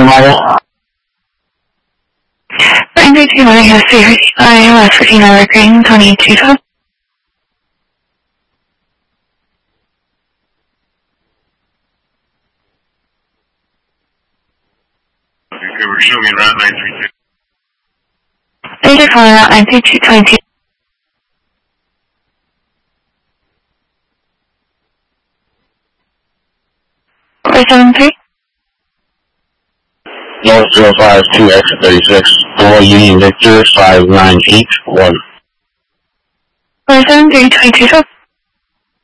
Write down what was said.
model. 932 Morning has 359, last 14 hour green, 2212. Okay, we're showing in route 932. Thank you for calling out 93222. 473. North 052 exit 36, Royal Union Victor 5981. 473 2212.